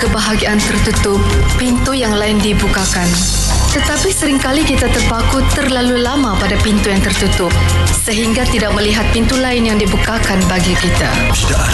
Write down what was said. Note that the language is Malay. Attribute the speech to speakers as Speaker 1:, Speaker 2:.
Speaker 1: kebahagiaan tertutup, pintu yang lain dibukakan. Tetapi seringkali kita terpaku terlalu lama pada pintu yang tertutup, sehingga tidak melihat pintu lain yang dibukakan bagi kita.